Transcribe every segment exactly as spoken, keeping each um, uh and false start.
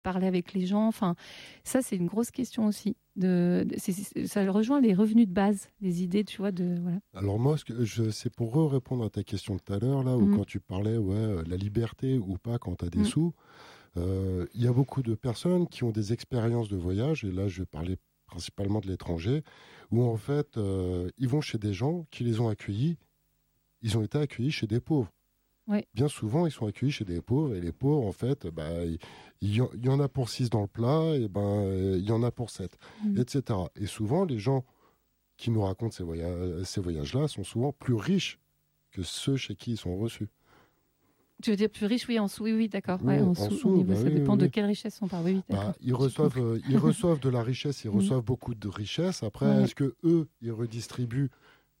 parler avec les gens. Enfin, ça, c'est une grosse question aussi. De, de c'est, c'est, ça rejoint les revenus de base, les idées, tu vois, de voilà. Alors moi, ce que je, c'est pour répondre à ta question de tout à l'heure, là, où Mmh. quand tu parlais, ouais, la liberté ou pas quand tu as des Mmh. sous, euh, il y a beaucoup de personnes qui ont des expériences de voyage, et là, je vais parler principalement de l'étranger, où en fait, euh, ils vont chez des gens qui les ont accueillis, ils ont été accueillis chez des pauvres. Ouais. Bien souvent, ils sont accueillis chez des pauvres, et les pauvres, en fait, bah, il, il y, en, il y en a pour six dans le plat, et ben, il y en a pour sept, Mmh. et cetera. Et souvent, les gens qui nous racontent ces, voyages, ces voyages-là sont souvent plus riches que ceux chez qui ils sont reçus. Tu veux dire plus riche, oui, en sous, oui, oui, d'accord. Oui, Ouais, en en sous, sous, au niveau, bah ça oui, dépend oui, de oui. quelle richesse on parle. Oui, oui, d'accord. Bah, ils, reçoivent, euh, ils reçoivent de la richesse, ils Mm. reçoivent beaucoup de richesse. Après, Ouais. est-ce que eux, ils redistribuent?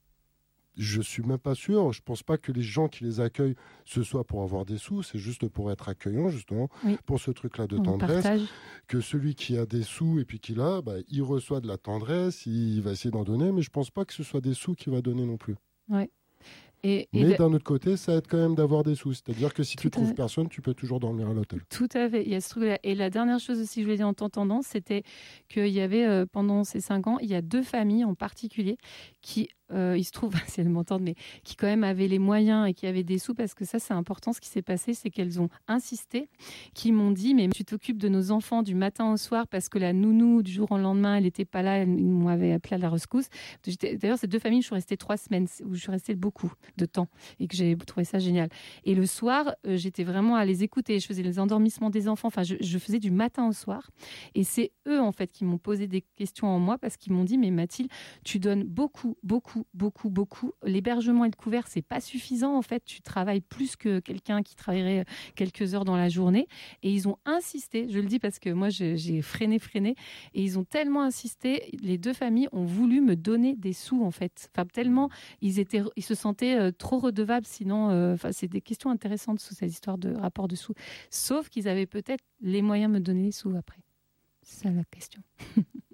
Je suis même pas sûr. Je pense pas que les gens qui les accueillent, ce soit pour avoir des sous, c'est juste pour être accueillant, justement, Oui. pour ce truc-là de On tendresse. partage. Que celui qui a des sous et puis qui l'a, bah, il reçoit de la tendresse, il va essayer d'en donner, mais je pense pas que ce soit des sous qu'il va donner non plus. Ouais. Et, et Mais de- d'un autre côté, ça aide quand même d'avoir des sous. C'est-à-dire que si Tout tu à trouves fait. personne, tu peux toujours dormir à l'hôtel. Tout à fait, il y a ce truc-là. Et la dernière chose aussi que je voulais dire en t'entendant, c'était qu'il y avait, euh, pendant ces cinq ans, il y a deux familles en particulier qui, euh, il se trouve, si elles m'entendent, mais qui quand même avaient les moyens et qui avaient des sous, parce que ça, c'est important. Ce qui s'est passé, c'est qu'elles ont insisté, qui m'ont dit, mais tu t'occupes de nos enfants du matin au soir, parce que la nounou, du jour au lendemain, elle n'était pas là, elle- ils m'avaient appelé à la rescousse. J'étais- D'ailleurs, ces deux familles, je suis restée trois semaines, où je suis restée beaucoup de temps, et que j'ai trouvé ça génial. Et le soir, euh, j'étais vraiment à les écouter. Je faisais les endormissements des enfants. Enfin, je, je faisais du matin au soir. Et c'est eux, en fait, qui m'ont posé des questions en moi parce qu'ils m'ont dit, mais Mathilde, tu donnes beaucoup, beaucoup, beaucoup, beaucoup. L'hébergement et le couvert, c'est pas suffisant. En fait, tu travailles plus que quelqu'un qui travaillerait quelques heures dans la journée. Et ils ont insisté. Je le dis parce que moi, je- j'ai freiné, freiné. Et ils ont tellement insisté. Les deux familles ont voulu me donner des sous, en fait. Enfin, tellement ils étaient, ils se sentaient euh, trop redevables. Sinon, euh, enfin, c'est des questions intéressantes sous cette histoire de rapport de sous. Sauf qu'ils avaient peut-être les moyens de me donner les sous après. C'est ça la question.